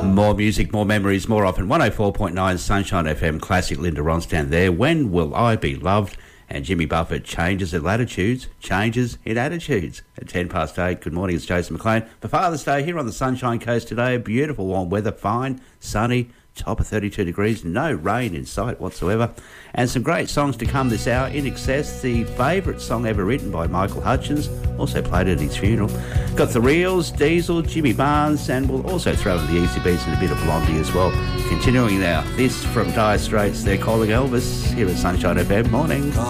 More music, more memories, more often. 104.9 Sunshine FM Classic. Linda Ronstadt there. When Will I Be Loved? And Jimmy Buffett, changes in latitudes, changes in attitudes. At 10 past 8, good morning, it's Jason McLean. For Father's Day here on the Sunshine Coast today, beautiful warm weather, fine, sunny, top of 32 degrees, no rain in sight whatsoever. And some great songs to come this hour. In Excess, the favourite song ever written by Michael Hutchins, also played at his funeral. Got the Reels, Diesel, Jimmy Barnes, and we'll also throw in the Easy Beats and a bit of Blondie as well. Continuing now, this from Dire Straits, they're calling Elvis here at Sunshine FM. Morning.